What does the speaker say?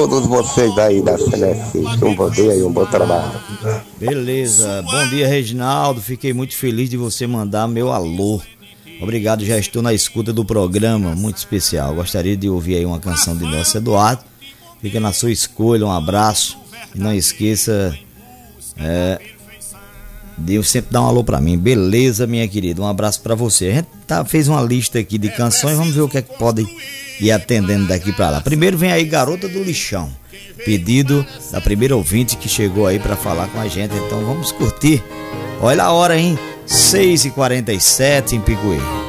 todos vocês aí da Celeste. Um bom dia e um bom trabalho. Beleza, bom dia, Reginaldo. Fiquei muito feliz de você mandar meu alô. Obrigado, já estou na escuta do programa, muito especial. Gostaria de ouvir aí uma canção de Nosso Eduardo. Fica na sua escolha, um abraço. E não esqueça de eu sempre dar um alô pra mim. Beleza, minha querida, um abraço pra você. A gente fez uma lista aqui de canções, vamos ver o que é que pode ir atendendo daqui pra lá. Primeiro vem aí Garota do Lixão, pedido da primeira ouvinte que chegou aí pra falar com a gente. Então vamos curtir. Olha a hora, hein? 6h47 em Picuí.